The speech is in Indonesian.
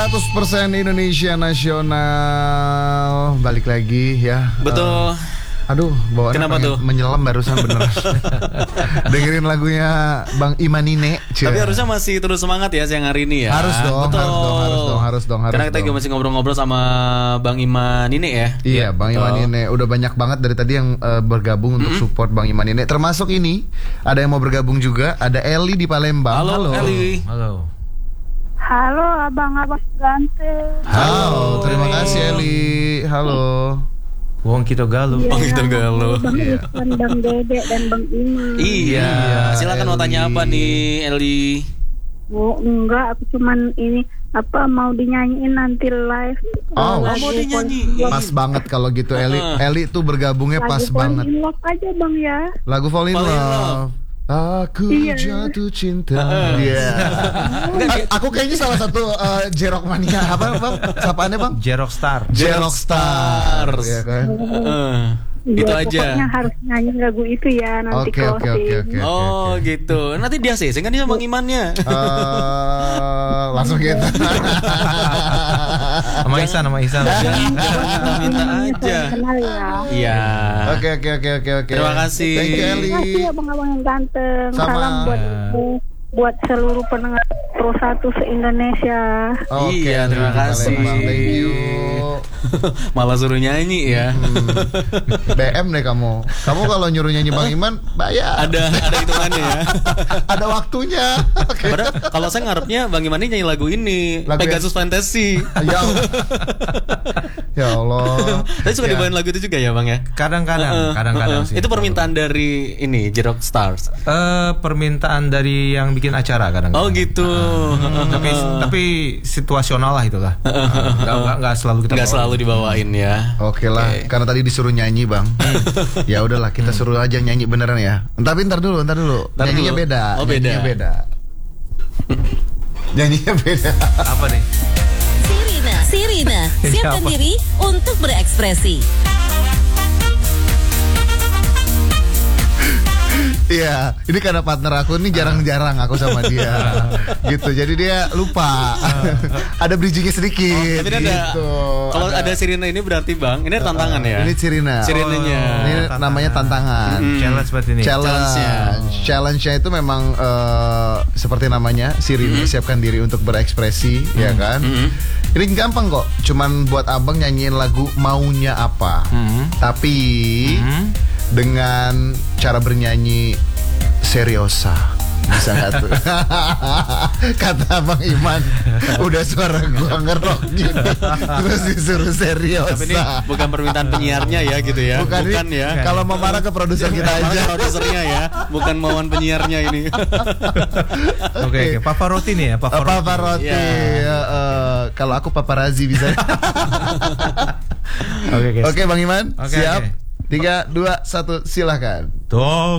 100% Indonesia Nasional. Balik lagi ya. Betul. Aduh, bawaannya kenapa tuh? Menyelam barusan bener. Dengerin lagunya Bang Imanine. Tapi harusnya masih terus semangat ya siang hari ini ya. Harus dong, harus dong. Karena kita juga masih ngobrol-ngobrol sama Bang Imanine ya. Iya, Bang Imanine. Udah banyak banget dari tadi yang bergabung untuk support Bang Imanine. Termasuk ini, ada yang mau bergabung juga. Ada Eli di Palembang. Halo. Eli. Halo. Halo abang-abang ganteng. Halo, terima kasih Eli. Halo. Wong kita galuh. Bang kita galuh. Bang Isan, Bang Dede dan Bang Iman. Iya. Silakan mau tanya apa nih, Eli? Oh enggak, aku cuman ini mau dinyanyiin nanti live. Oh, mau dinyanyiin. Pas banget kalau gitu Eli. Eli tuh bergabungnya pas banget. Lagu Fall in Love aja bang ya. Lagu Fall in Love. Aku jatuh cinta. Iya. Aku kayaknya salah satu Jerok mania. Apa bang? Sapaannya bang? Jerok Star. Jerok Stars. Iya kan? Itu Ya, aja. Pokoknya harus nyanyi lagu itu ya nanti closing. Oh gitu. Nanti dia sih kan dia Bang Imannya. Langsung gitu. Sama Isan. Minta aja. Kenal ya. Iya. Oke. Terima kasih. Thank you Eli. Terima kasih abang-abang yang ganteng. Sama. Salam buat seluruh pendengar Pro 1 se-Indonesia. Oke, Iya, terima kasih. Thank you. Malah suruh nyanyi ya. BM deh kamu. Kamu kalau nyuruh nyanyi Bang Iman bayar. Ada hitungannya ya. Ada waktunya. Oke. Padahal kalau saya ngarepnya Bang Iman ini nyanyi lagu ini, Lagu Pegasus Fantasy. Ya Allah. Tapi suka dibawain lagu itu juga ya Bang ya? Kadang-kadang sih. Itu permintaan dari ini Jerok Stars. Permintaan dari yang bikin acara kadang-kadang. Oh gitu. Tapi situasional lah itulah. Enggak selalu kita Nggak selalu dibawain ya. Oke lah, karena tadi disuruh nyanyi Bang. Ya udahlah, kita suruh aja nyanyi beneran ya. Tapi ntar dulu. Nyanyinya dulu. beda. Oh, beda. Nyanyinya beda. Apa nih? Sirina, siapkan Apa? diri untuk berekspresi. Iya, ini karena partner aku ini jarang-jarang aku sama dia. Gitu, jadi dia lupa. Ada bridgingnya sedikit. Tapi ini gitu. kalau ada Sirina ini berarti Bang, ini ada tantangan ya. Ini Sirina. Sirinanya. Ini namanya tantangan. Challenge seperti ini. Challenge-nya itu memang seperti namanya Sirina, siapkan diri untuk berekspresi, ya kan? Ini gampang kok, cuman buat abang nyanyiin lagu maunya apa. Tapi dengan cara bernyanyi seriosa. Bisa gak tuh? Kata Bang Iman, udah suara gua ngerok gini, terus disuruh seriosa. Tapi ini bukan permintaan penyiarnya ya gitu ya. Bukan ya. Kalau mau marah ke produser kita aja. Produsernya ya, bukan mauan penyiarnya ini. Oke. Pavarotti nih ya, Pavarotti. Ya. Kalau aku paparazzi bisa. Oke. Oke Bang Iman, Oke, siap. oke. 3, 2, 1, silakan. Tuh.